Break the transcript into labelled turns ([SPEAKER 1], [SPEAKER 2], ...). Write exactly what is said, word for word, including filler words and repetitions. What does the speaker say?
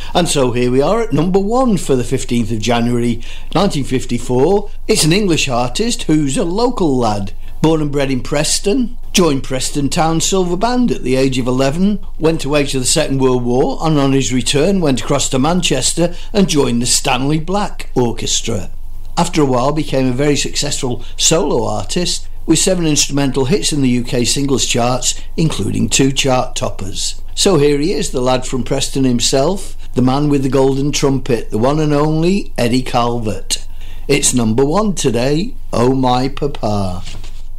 [SPEAKER 1] And so here we are at number one for the fifteenth of January nineteen fifty-four. It's an English artist who's a local lad, born and bred in Preston, joined Preston Town Silver Band at the age of eleven, went away to the Second World War, and on his return went across to Manchester and joined the Stanley Black Orchestra. After a while became a very successful solo artist with seven instrumental hits in the U K singles charts, including two chart toppers. So here he is, the lad from Preston himself, the man with the golden trumpet, the one and only Eddie Calvert. It's number one today, Oh My Papa.